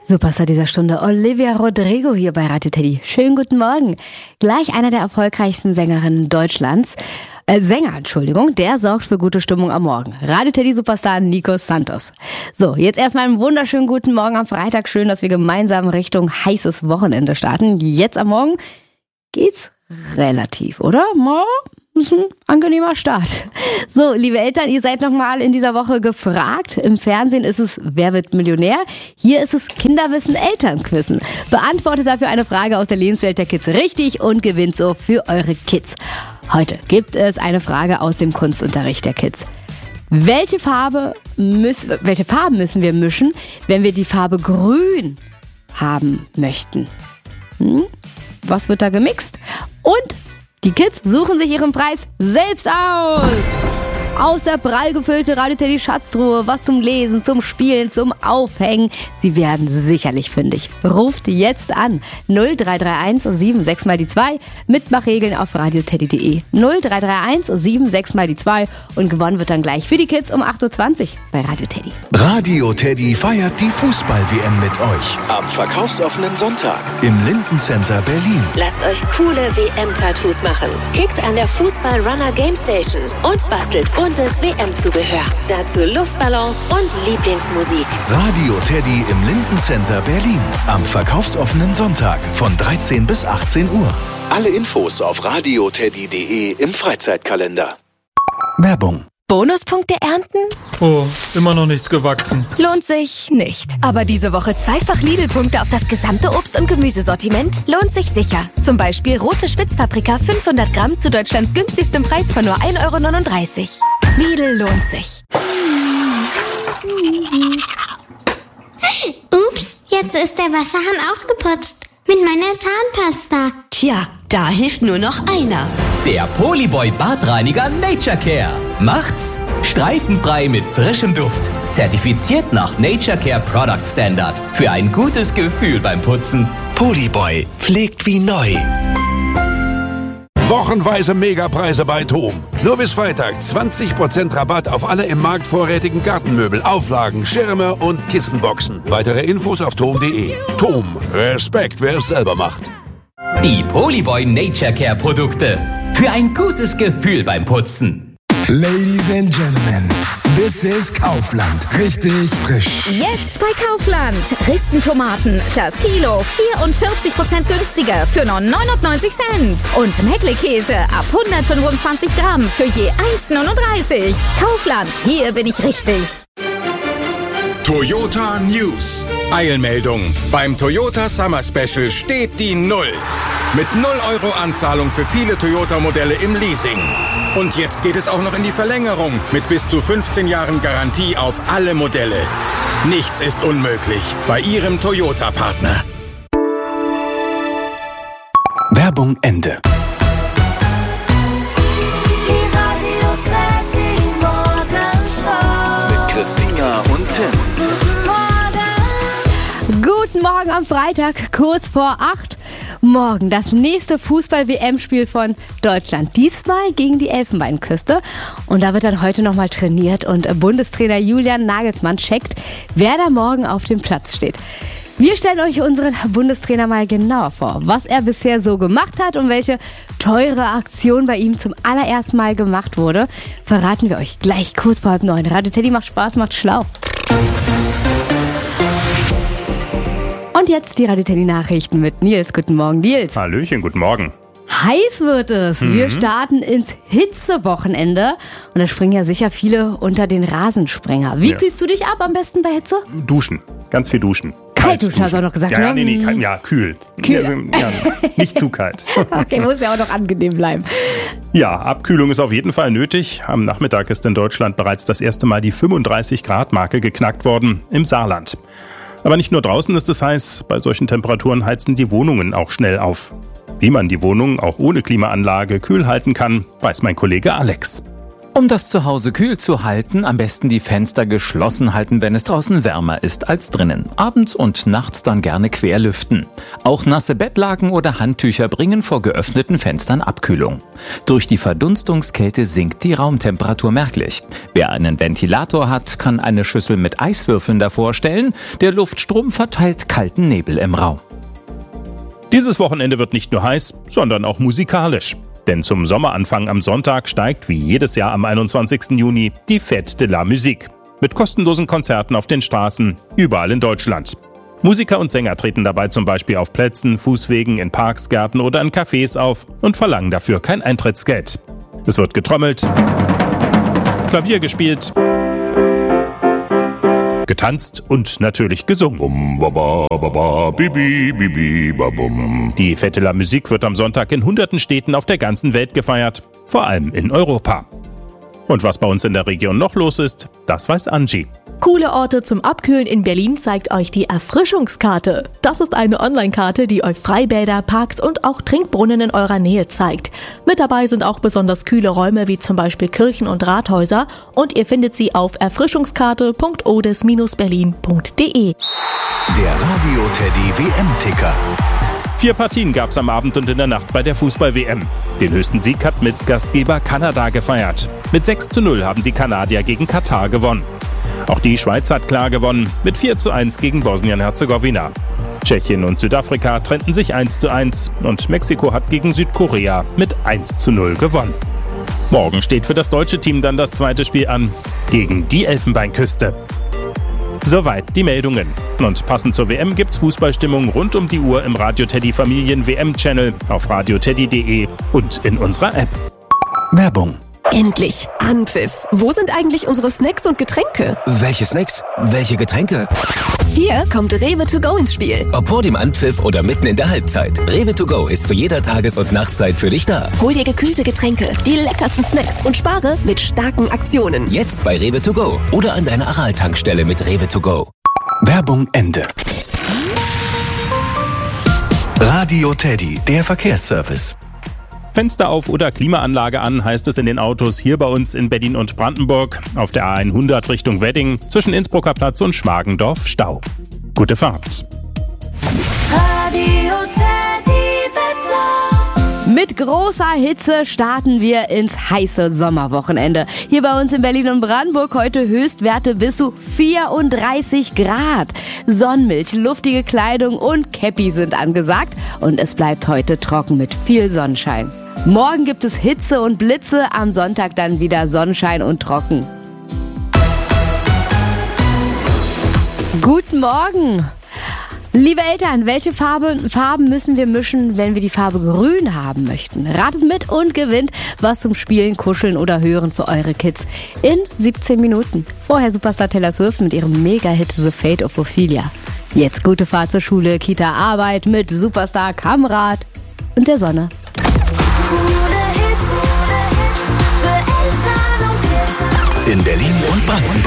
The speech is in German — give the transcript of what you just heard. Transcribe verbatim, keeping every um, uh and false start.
Superstar dieser Stunde, Olivia Rodrigo hier bei Radio Teddy. Schönen guten Morgen. Gleich einer der erfolgreichsten Sängerinnen Deutschlands. Äh, Sänger, Entschuldigung, der sorgt für gute Stimmung am Morgen. Radio Teddy Superstar Nico Santos. So, jetzt erstmal einen wunderschönen guten Morgen am Freitag. Schön, dass wir gemeinsam Richtung heißes Wochenende starten. Jetzt am Morgen geht's relativ, oder? Mal ist ein angenehmer Start. So, liebe Eltern, ihr seid nochmal in dieser Woche gefragt. Im Fernsehen ist es Wer wird Millionär? Hier ist es Kinderwissen Elternquissen. Beantwortet dafür eine Frage aus der Lebenswelt der Kids richtig und gewinnt so für eure Kids. Heute gibt es eine Frage aus dem Kunstunterricht der Kids. Welche Farbe müssen, welche Farben müssen wir mischen, wenn wir die Farbe Grün haben möchten? Hm? Was wird da gemixt? Und die Kids suchen sich ihren Preis selbst aus. Aus der prall gefüllten Radio Teddy Schatztruhe, was zum Lesen, zum Spielen, zum Aufhängen. Sie werden sicherlich fündig. Ruft jetzt an null drei drei eins sieben sechs mal die zwei. Mitmachregeln auf radioteddy punkt de. null drei drei eins sieben sechs mal die zwei. Und gewonnen wird dann gleich für die Kids um acht Uhr zwanzig bei Radio Teddy. Radio Teddy feiert die Fußball-W M mit euch. Am verkaufsoffenen Sonntag im Linden Center Berlin. Lasst euch coole W M-Tattoos machen. Klickt an der Fußball-Runner Game Station und bastelt buntes W M-Zubehör. Dazu Luftballons und Lieblingsmusik. Radio Teddy im Linden Center Berlin. Am verkaufsoffenen Sonntag von dreizehn bis achtzehn Uhr. Alle Infos auf radioteddy punkt de im Freizeitkalender. Werbung. Bonuspunkte ernten? Oh, immer noch nichts gewachsen. Lohnt sich nicht. Aber diese Woche zweifach Lidl-Punkte auf das gesamte Obst- und Gemüsesortiment lohnt sich sicher. Zum Beispiel rote Spitzpaprika fünfhundert Gramm zu Deutschlands günstigstem Preis von nur ein Euro neununddreißig. Lidl lohnt sich. Ups, jetzt ist der Wasserhahn ausgeputzt. Mit meiner Zahnpasta. Tja, da hilft nur noch einer. Der Polyboy Badreiniger Nature Care. Macht's streifenfrei mit frischem Duft. Zertifiziert nach Nature Care Product Standard. Für ein gutes Gefühl beim Putzen. Polyboy pflegt wie neu. Wochenweise Megapreise bei TOM. Nur bis Freitag zwanzig Prozent Rabatt auf alle im Markt vorrätigen Gartenmöbel, Auflagen, Schirme und Kissenboxen. Weitere Infos auf tom punkt de. TOM. Respekt, wer es selber macht. Die Polyboy Nature Care Produkte. Für ein gutes Gefühl beim Putzen. Ladies and Gentlemen, this is Kaufland. Richtig frisch. Jetzt bei Kaufland. Ristentomaten. Das Kilo vierundvierzig Prozent günstiger für nur neunundneunzig Cent. Und Meckle-Käse ab hundertfünfundzwanzig Gramm für je eins neununddreißig. Kaufland, hier bin ich richtig. Toyota News. Eilmeldung. Beim Toyota Summer Special steht die Null. Mit null Euro Anzahlung für viele Toyota-Modelle im Leasing. Und jetzt geht es auch noch in die Verlängerung mit bis zu fünfzehn Jahren Garantie auf alle Modelle. Nichts ist unmöglich bei Ihrem Toyota-Partner. Werbung Ende. Mit Christina und Tim. Guten Morgen am Freitag, kurz vor acht. Morgen das nächste Fußball-W M-Spiel von Deutschland. Diesmal gegen die Elfenbeinküste. Und da wird dann heute nochmal trainiert. Und Bundestrainer Julian Nagelsmann checkt, wer da morgen auf dem Platz steht. Wir stellen euch unseren Bundestrainer mal genauer vor, was er bisher so gemacht hat und welche teure Aktion bei ihm zum allerersten Mal gemacht wurde. Verraten wir euch gleich kurz vor halb neun. Radio Teddy macht Spaß, macht schlau. Und jetzt die Radio Teddy Nachrichten mit Nils. Guten Morgen, Nils. Hallöchen, guten Morgen. Heiß wird es. Mhm. Wir starten ins Hitzewochenende. Und da springen ja sicher viele unter den Rasensprenger. Wie ja. kühlst du dich ab am besten bei Hitze? Duschen. Ganz viel duschen. Kalt duschen, hast du auch noch gesagt, ja, ne? Ja, nee, nee, kalt, ja, kühl. Kühl. Also, ja, nicht zu kalt. Okay, muss ja auch noch angenehm bleiben. Ja, Abkühlung ist auf jeden Fall nötig. Am Nachmittag ist in Deutschland bereits das erste Mal die fünfunddreißig Grad Marke geknackt worden. Im Saarland. Aber nicht nur draußen ist es heiß, bei solchen Temperaturen heizen die Wohnungen auch schnell auf. Wie man die Wohnung auch ohne Klimaanlage kühl halten kann, weiß mein Kollege Alex. Um das Zuhause kühl zu halten, am besten die Fenster geschlossen halten, wenn es draußen wärmer ist als drinnen. Abends und nachts dann gerne querlüften. Auch nasse Bettlaken oder Handtücher bringen vor geöffneten Fenstern Abkühlung. Durch die Verdunstungskälte sinkt die Raumtemperatur merklich. Wer einen Ventilator hat, kann eine Schüssel mit Eiswürfeln davor stellen. Der Luftstrom verteilt kalten Nebel im Raum. Dieses Wochenende wird nicht nur heiß, sondern auch musikalisch. Denn zum Sommeranfang am Sonntag steigt wie jedes Jahr am einundzwanzigsten Juni die Fête de la Musique. Mit kostenlosen Konzerten auf den Straßen, überall in Deutschland. Musiker und Sänger treten dabei zum Beispiel auf Plätzen, Fußwegen, in Parks, Gärten oder in Cafés auf und verlangen dafür kein Eintrittsgeld. Es wird getrommelt, Klavier gespielt, getanzt und natürlich gesungen. Die Fête de la Musique wird am Sonntag in hunderten Städten auf der ganzen Welt gefeiert, vor allem in Europa. Und was bei uns in der Region noch los ist, das weiß Angie. Coole Orte zum Abkühlen in Berlin zeigt euch die Erfrischungskarte. Das ist eine Online-Karte, die euch Freibäder, Parks und auch Trinkbrunnen in eurer Nähe zeigt. Mit dabei sind auch besonders kühle Räume wie zum Beispiel Kirchen und Rathäuser und ihr findet sie auf erfrischungskarte punkt odes berlin punkt de. Der Radio Teddy W M-Ticker. Vier Partien gab's am Abend und in der Nacht bei der Fußball-W M. Den höchsten Sieg hat mit Gastgeber Kanada gefeiert. Mit sechs zu null haben die Kanadier gegen Katar gewonnen. Auch die Schweiz hat klar gewonnen, mit vier zu eins gegen Bosnien-Herzegowina. Tschechien und Südafrika trennten sich eins zu eins und Mexiko hat gegen Südkorea mit eins zu null gewonnen. Morgen steht für das deutsche Team dann das zweite Spiel an, gegen die Elfenbeinküste. Soweit die Meldungen. Und passend zur W M gibt's Fußballstimmung rund um die Uhr im Radio Teddy Familien W M-Channel, auf radio teddy punkt de und in unserer App. Werbung. Endlich! Anpfiff! Wo sind eigentlich unsere Snacks und Getränke? Welche Snacks? Welche Getränke? Hier kommt Rewe to go ins Spiel. Ob vor dem Anpfiff oder mitten in der Halbzeit. Rewe to go ist zu jeder Tages- und Nachtzeit für dich da. Hol dir gekühlte Getränke, die leckersten Snacks und spare mit starken Aktionen. Jetzt bei Rewe to go oder an deiner Aral-Tankstelle mit Rewe to go. Werbung Ende. Radio Teddy, der Verkehrsservice. Fenster auf oder Klimaanlage an, heißt es in den Autos hier bei uns in Berlin und Brandenburg. Auf der A hundert Richtung Wedding, zwischen Innsbrucker Platz und Schmargendorf Stau. Gute Fahrt. Radio Teddy Wetter. Mit großer Hitze starten wir ins heiße Sommerwochenende. Hier bei uns in Berlin und Brandenburg heute Höchstwerte bis zu vierunddreißig Grad. Sonnenmilch, luftige Kleidung und Käppi sind angesagt. Und es bleibt heute trocken mit viel Sonnenschein. Morgen gibt es Hitze und Blitze, am Sonntag dann wieder Sonnenschein und trocken. Guten Morgen! Liebe Eltern, welche Farbe, Farben müssen wir mischen, wenn wir die Farbe Grün haben möchten? Ratet mit und gewinnt was zum Spielen, Kuscheln oder Hören für eure Kids in siebzehn Minuten. Vorher Superstar Taylor Swift mit ihrem Mega-Hit The Fate of Ophelia. Jetzt gute Fahrt zur Schule, Kita, Arbeit mit Superstar Kamrat und der Sonne. In Berlin und Brandenburg.